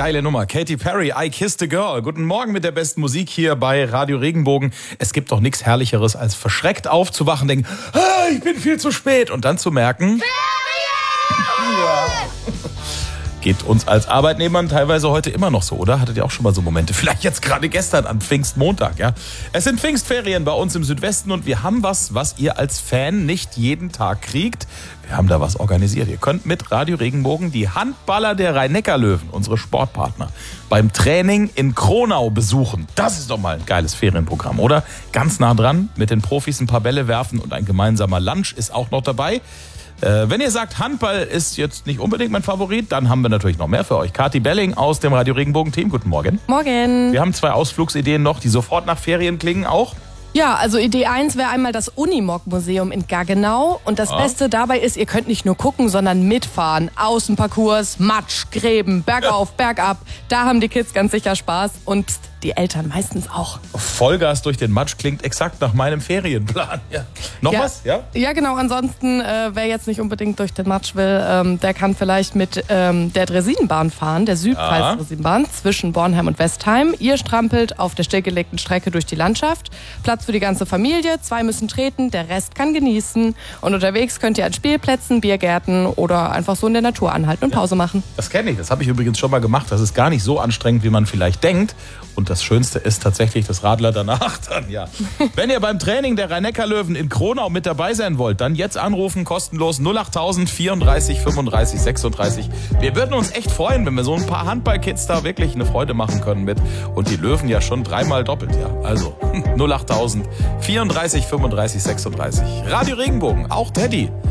geile Nummer. Katy Perry, I Kissed a Girl. Guten Morgen mit der besten Musik hier bei Radio Regenbogen. Es gibt doch nichts Herrlicheres, als verschreckt aufzuwachen, denken, ich bin viel zu spät. Und dann zu merken, ja. Geht uns als Arbeitnehmern teilweise heute immer noch so, oder? Hattet ihr auch schon mal so Momente? Vielleicht jetzt gerade gestern an Pfingstmontag, ja? Es sind Pfingstferien bei uns im Südwesten und wir haben was ihr als Fan nicht jeden Tag kriegt. Wir haben da was organisiert. Ihr könnt mit Radio Regenbogen die Handballer der Rhein-Neckar-Löwen, unsere Sportpartner, beim Training in Kronau besuchen. Das ist doch mal ein geiles Ferienprogramm, oder? Ganz nah dran, mit den Profis ein paar Bälle werfen und ein gemeinsamer Lunch ist auch noch dabei. Wenn ihr sagt, Handball ist jetzt nicht unbedingt mein Favorit, dann haben wir natürlich noch mehr für euch. Kathi Belling aus dem Radio Regenbogen-Team. Guten Morgen. Morgen. Wir haben 2 Ausflugsideen noch, die sofort nach Ferien klingen auch. Ja, also Idee 1 wäre einmal das Unimog-Museum in Gaggenau. Und das Beste dabei ist, ihr könnt nicht nur gucken, sondern mitfahren. Außenparcours, Matsch, Gräben, bergauf, bergab. Da haben die Kids ganz sicher Spaß und die Eltern meistens auch. Vollgas durch den Matsch klingt exakt nach meinem Ferienplan. Ja. Noch was? Ja? Ja, genau. Ansonsten, wer jetzt nicht unbedingt durch den Matsch will, der kann vielleicht mit der Dresinenbahn fahren, der Südpfalz-Dresinenbahn zwischen Bornheim und Westheim. Ihr strampelt auf der stillgelegten Strecke durch die Landschaft. Platz für die ganze Familie, 2 müssen treten, der Rest kann genießen. Und unterwegs könnt ihr an Spielplätzen, Biergärten oder einfach so in der Natur anhalten und Pause machen. Das kenne ich, das habe ich übrigens schon mal gemacht. Das ist gar nicht so anstrengend, wie man vielleicht denkt. Und das Schönste ist tatsächlich das Radler danach dann, ja. Wenn ihr beim Training der Rhein-Neckar-Löwen in Kronau mit dabei sein wollt, dann jetzt anrufen, kostenlos 08000 34 35 36. Wir würden uns echt freuen, wenn wir so ein paar Handballkids da wirklich eine Freude machen können mit. Und die Löwen ja schon 3-mal doppelt, ja. Also 08000 34 35 36. Radio Regenbogen, auch Teddy.